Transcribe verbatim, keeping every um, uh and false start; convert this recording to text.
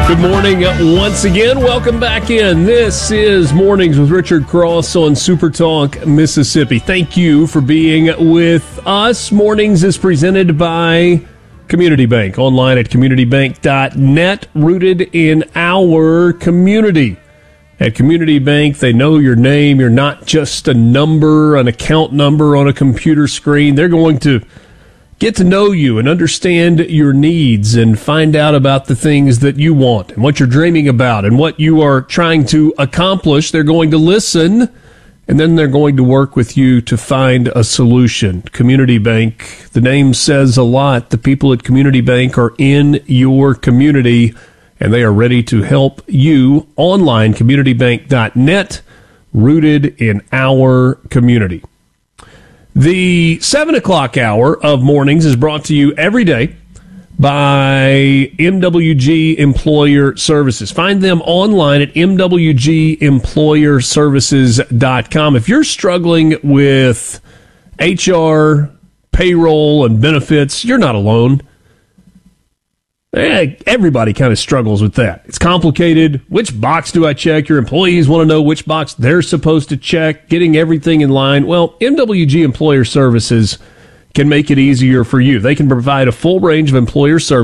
Good morning once again. Welcome back in. This is Mornings with Richard Cross on Super Talk Mississippi. Thank you for being with us. Mornings is presented by Community Bank, online at community bank dot net, rooted in our community. At Community Bank, they know your name. You're not just a number, an account number on a computer screen. They're going to get to know you and understand your needs and find out about the things that you want and what you're dreaming about and what you are trying to accomplish. They're going to listen, and then they're going to work with you to find a solution. Community Bank, the name says a lot. The people at Community Bank are in your community, and they are ready to help you online, community bank dot net, rooted in our community. The seven o'clock hour of Mornings is brought to you every day by M W G Employer Services. Find them online at m w g employer services dot com. If you're struggling with H R, payroll, and benefits, you're not alone. Everybody kind of struggles with that. It's complicated. Which box do I check? Your employees want to know which box they're supposed to check, getting everything in line. Well, M W G Employer Services can make it easier for you. They can provide a full range of employer services